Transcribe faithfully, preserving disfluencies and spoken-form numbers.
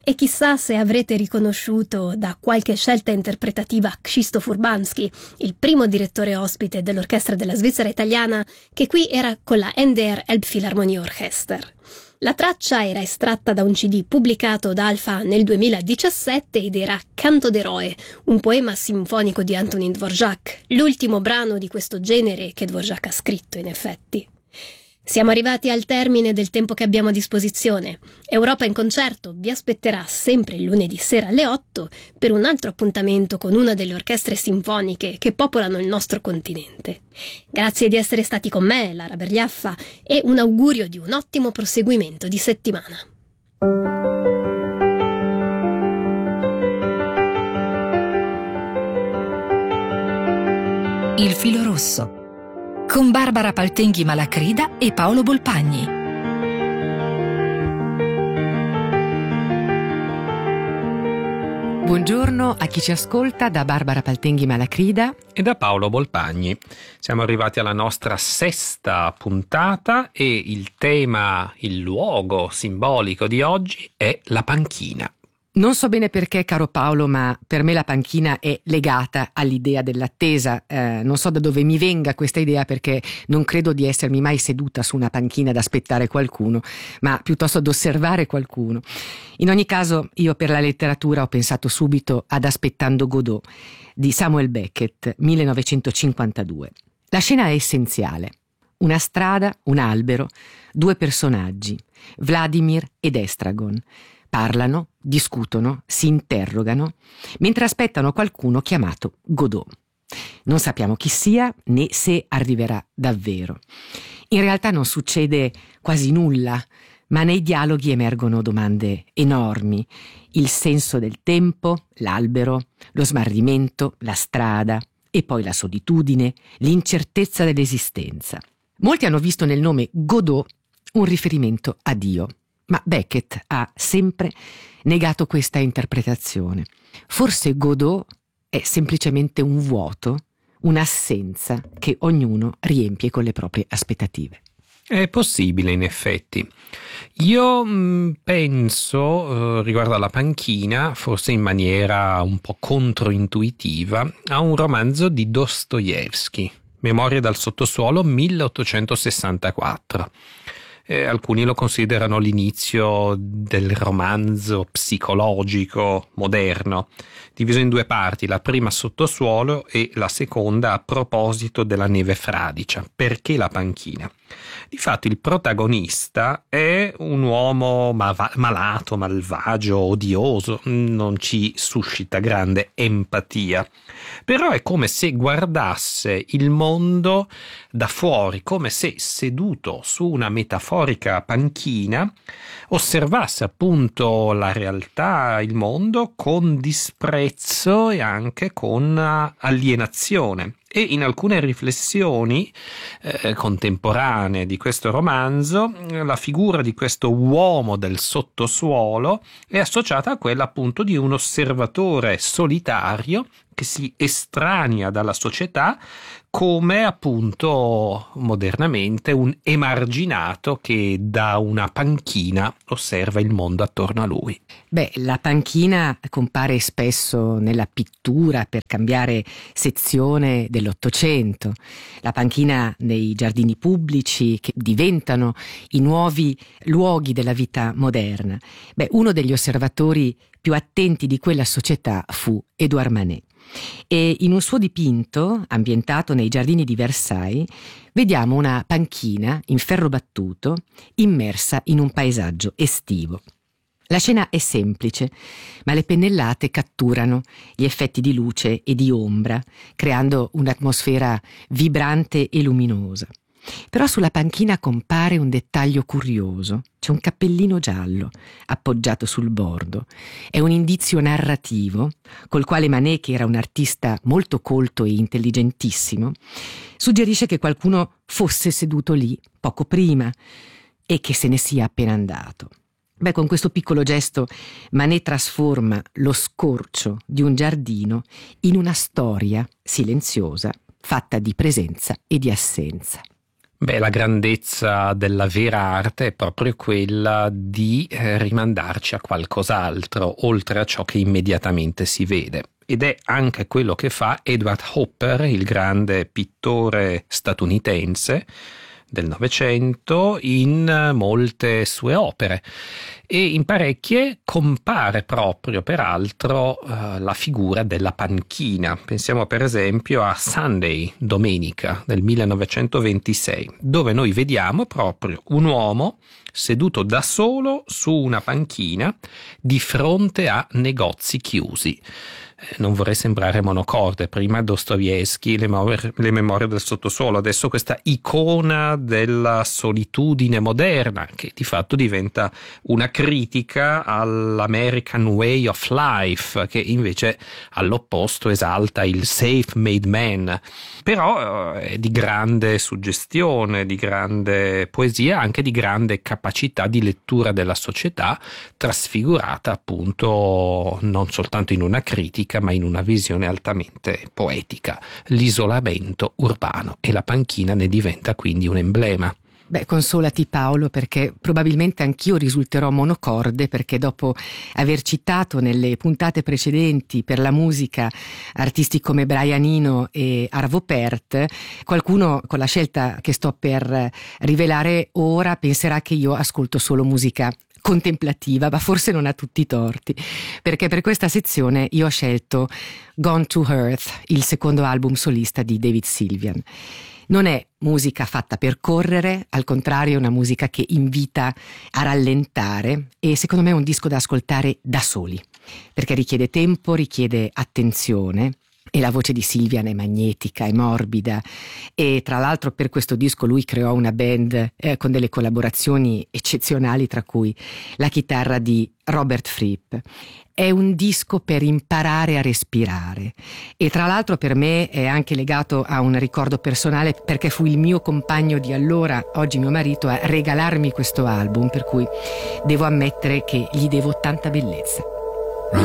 E chissà se avrete riconosciuto da qualche scelta interpretativa Krzysztof Urbanski, il primo direttore ospite dell'Orchestra della Svizzera Italiana, che qui era con la N D R Elbphilharmonie Orchester. La traccia era estratta da un C D pubblicato da Alfa nel duemiladiciassette ed era Canto d'eroe, un poema sinfonico di Antonin Dvorak, l'ultimo brano di questo genere che Dvorak ha scritto in effetti. Siamo arrivati al termine del tempo che abbiamo a disposizione. Europa in concerto vi aspetterà sempre il lunedì sera alle otto per un altro appuntamento con una delle orchestre sinfoniche che popolano il nostro continente. Grazie di essere stati con me, Lara Bergliaffa, e un augurio di un ottimo proseguimento di settimana. Il filo rosso con Barbara Paltenghi Malacrida e Paolo Bolpagni. Buongiorno a chi ci ascolta da Barbara Paltenghi Malacrida e da Paolo Bolpagni. Siamo arrivati alla nostra sesta puntata e il tema, il luogo simbolico di oggi è la panchina. Non so bene perché, caro Paolo, ma per me la panchina è legata all'idea dell'attesa. Eh, non so da dove mi venga questa idea, perché non credo di essermi mai seduta su una panchina ad aspettare qualcuno, ma piuttosto ad osservare qualcuno. In ogni caso, io per la letteratura ho pensato subito ad Aspettando Godot di Samuel Beckett, millenovecentocinquantadue. La scena è essenziale. Una strada, un albero, due personaggi, Vladimir ed Estragon. Parlano, discutono, si interrogano, mentre aspettano qualcuno chiamato Godot. Non sappiamo chi sia né se arriverà davvero. In realtà non succede quasi nulla, ma nei dialoghi emergono domande enormi: il senso del tempo, l'albero, lo smarrimento, la strada e poi la solitudine, l'incertezza dell'esistenza. Molti hanno visto nel nome Godot un riferimento a Dio. Ma Beckett ha sempre negato questa interpretazione. Forse Godot è semplicemente un vuoto, un'assenza che ognuno riempie con le proprie aspettative. È possibile, in effetti. Io mh, penso, eh, riguardo alla panchina, forse in maniera un po' controintuitiva, a un romanzo di Dostoevskij, Memorie dal sottosuolo, milleottocentosessantaquattro. Eh, alcuni lo considerano l'inizio del romanzo psicologico moderno, diviso in due parti, la prima Sottosuolo e la seconda a proposito della neve fradicia. Perché la panchina? Difatti il protagonista è un uomo ma- malato, malvagio, odioso, non ci suscita grande empatia, però è come se guardasse il mondo da fuori, come se seduto su una metaforica panchina osservasse appunto la realtà, il mondo con disprezzo e anche con alienazione. E in alcune riflessioni eh, contemporanee di questo romanzo, la figura di questo uomo del sottosuolo è associata a quella appunto di un osservatore solitario che si estranea dalla società, come appunto modernamente un emarginato che da una panchina osserva il mondo attorno a lui. Beh, la panchina compare spesso nella pittura per cambiare sezione dell'Ottocento, la panchina nei giardini pubblici che diventano i nuovi luoghi della vita moderna. Beh, uno degli osservatori più attenti di quella società fu Édouard Manet. E in un suo dipinto, ambientato nei giardini di Versailles, vediamo una panchina in ferro battuto immersa in un paesaggio estivo. La scena è semplice, ma le pennellate catturano gli effetti di luce e di ombra, creando un'atmosfera vibrante e luminosa. Però sulla panchina compare un dettaglio curioso. C'è un cappellino giallo appoggiato sul bordo. È un indizio narrativo col quale Manet, che era un artista molto colto e intelligentissimo, suggerisce che qualcuno fosse seduto lì poco prima e che se ne sia appena andato. Beh, con questo piccolo gesto Manet trasforma lo scorcio di un giardino in una storia silenziosa, fatta di presenza e di assenza. Beh, la grandezza della vera arte è proprio quella di eh, rimandarci a qualcos'altro, oltre a ciò che immediatamente si vede. Ed è anche quello che fa Edward Hopper, il grande pittore statunitense del Novecento, in molte sue opere, e in parecchie compare proprio peraltro uh, la figura della panchina. Pensiamo per esempio a Sunday, Domenica, del millenovecentoventisei, dove noi vediamo proprio un uomo seduto da solo su una panchina di fronte a negozi chiusi. Non vorrei sembrare monocorde, prima Dostoevskij, le, mor- le memorie del sottosuolo, adesso questa icona della solitudine moderna che di fatto diventa una critica all'American way of life, che invece all'opposto esalta il self-made man. Però eh, è di grande suggestione, di grande poesia, anche di grande capacità di lettura della società, trasfigurata appunto non soltanto in una critica ma in una visione altamente poetica. L'isolamento urbano, e la panchina ne diventa quindi un emblema. Beh, consolati Paolo, perché probabilmente anch'io risulterò monocorde, perché dopo aver citato nelle puntate precedenti per la musica artisti come Brian Eno e Arvo Pärt, qualcuno con la scelta che sto per rivelare ora penserà che io ascolto solo musica contemplativa, ma forse non ha tutti i torti, perché per questa sezione io ho scelto Gone to Earth, il secondo album solista di David Sylvian. Non è musica fatta per correre, al contrario è una musica che invita a rallentare, e secondo me è un disco da ascoltare da soli, perché richiede tempo, richiede attenzione. E la voce di Sylvian è magnetica, è morbida, e tra l'altro per questo disco lui creò una band eh, con delle collaborazioni eccezionali, tra cui la chitarra di Robert Fripp. È un disco per imparare a respirare, e tra l'altro per me è anche legato a un ricordo personale, perché fu il mio compagno di allora, oggi mio marito, a regalarmi questo album, per cui devo ammettere che gli devo tanta bellezza.